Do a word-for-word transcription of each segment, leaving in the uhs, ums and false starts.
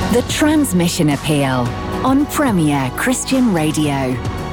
The Transmission Appeal on Premier Christian Radio.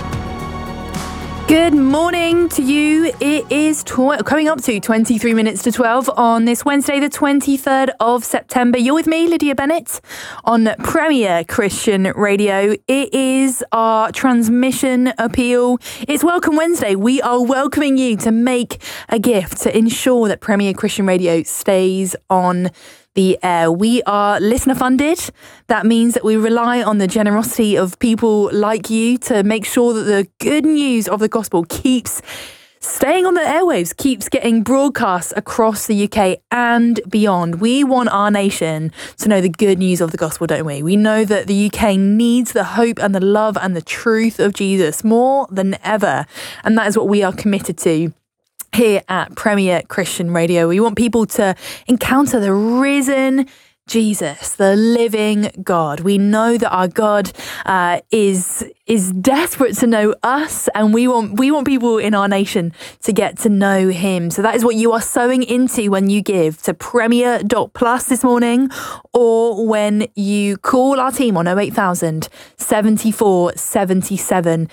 Good morning to you. It is tw- coming up to twenty-three minutes to twelve on this Wednesday, the twenty-third of September. You're with me, Lydia Bennett, on Premier Christian Radio. It is our Transmission Appeal. It's Welcome Wednesday. We are welcoming you to make a gift to ensure that Premier Christian Radio stays on the air. We are listener funded. That means that we rely on the generosity of people like you to make sure that the good news of the gospel keeps staying on the airwaves, keeps getting broadcast across the U K and beyond. We want our nation to know the good news of the gospel, don't we? We know that the U K needs the hope and the love and the truth of Jesus more than ever. And that is what we are committed to here at Premier Christian Radio. We want people to encounter the risen Jesus, the living God. We know that our God uh, is is desperate to know us, and we want we want people in our nation to get to know him. So that is what you are sowing into when you give to Premier dot plus this morning, or when you call our team on oh eight thousand, seventy-four, seventy-seven,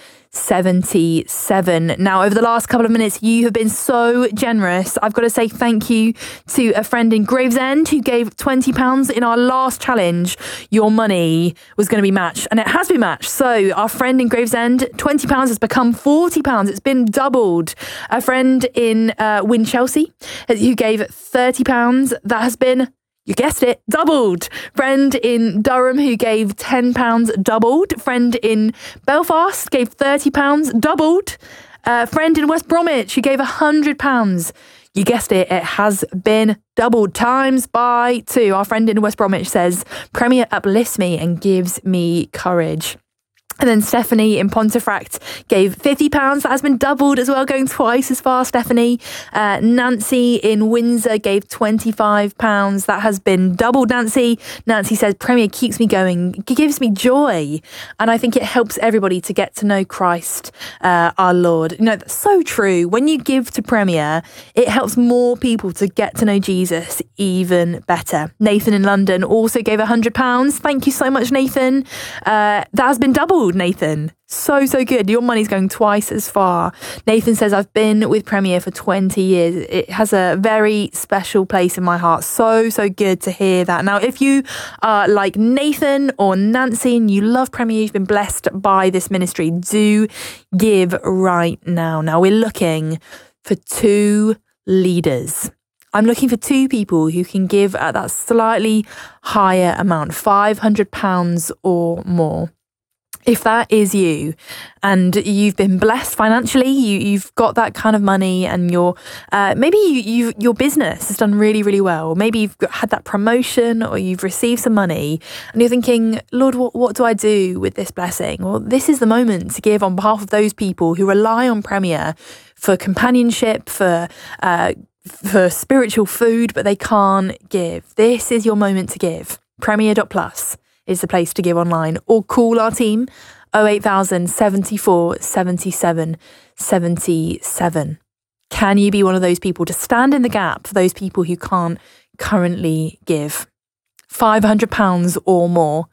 seventy-seven. Now, over the last couple of minutes, you have been so generous. I've got to say thank you to a friend in Gravesend who gave twenty pounds in our last challenge. Your money was going to be matched, and it has been matched. So our friend in Gravesend, twenty pounds has become forty pounds. It's been doubled. A friend in uh, Winchelsea who gave thirty pounds, that has been, you guessed it, doubled. Friend in Durham who gave ten pounds, doubled. Friend in Belfast gave thirty pounds, doubled. Uh, friend in West Bromwich who gave one hundred pounds. You guessed it, it has been doubled times by two. Our friend in West Bromwich says, Premier uplifts me and gives me courage. And then Stephanie in Pontefract gave fifty pounds. That has been doubled as well, going twice as far, Stephanie. Uh, Nancy in Windsor gave twenty-five pounds. That has been doubled, Nancy. Nancy says, Premier keeps me going, it gives me joy. And I think it helps everybody to get to know Christ, uh, our Lord. You know, that's so true. When you give to Premier, it helps more people to get to know Jesus even better. Nathan in London also gave one hundred pounds. Thank you so much, Nathan. Uh, that has been doubled, Nathan. So, so good. Your money's going twice as far. Nathan says, I've been with Premier for twenty years. It has a very special place in my heart. So, so good to hear that. Now, if you are like Nathan or Nancy and you love Premier, you've been blessed by this ministry, do give right now. Now, we're looking for two leaders. I'm looking for two people who can give at that slightly higher amount, five hundred pounds or more. If that is you and you've been blessed financially, you, you've got that kind of money, and your uh, maybe you, you, your business has done really, really well. Maybe you've got, had that promotion, or you've received some money and you're thinking, Lord, what, what do I do with this blessing? Well, this is the moment to give on behalf of those people who rely on Premier for companionship, for uh, for spiritual food, but they can't give. This is your moment to give. Premier dot plus is the place to give online, or call our team oh eight thousand, seventy-four, seventy-seven, seventy-seven. Can you be one of those people to stand in the gap for those people who can't currently give? five hundred pounds or more.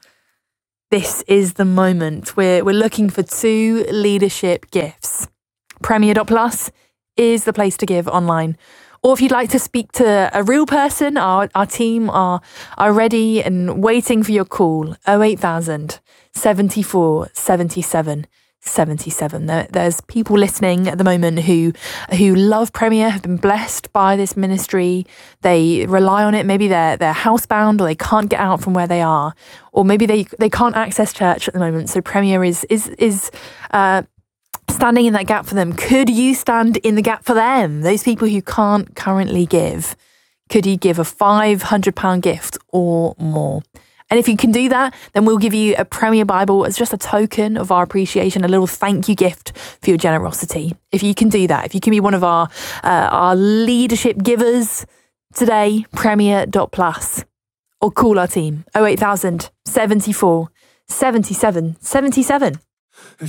This is the moment. We're, we're looking for two leadership gifts. Premier dot plus is the place to give online. Or if you'd like to speak to a real person, our, our team are, are ready and waiting for your call. oh eight thousand, seventy-four, seventy-seven, seventy-seven. There, there's people listening at the moment who who love Premier, have been blessed by this ministry. They rely on it. Maybe they're they're housebound, or they can't get out from where they are, or maybe they, they can't access church at the moment. So Premier is is is uh standing in that gap for them. Could you stand in the gap for them? Those people who can't currently give. Could you give a five hundred pounds gift or more? And if you can do that, then we'll give you a Premier Bible as just a token of our appreciation, a little thank you gift for your generosity. If you can do that, if you can be one of our uh, our leadership givers today, Premier dot plus, or call our team oh eight thousand, seventy-four, seventy-seven, seventy-seven.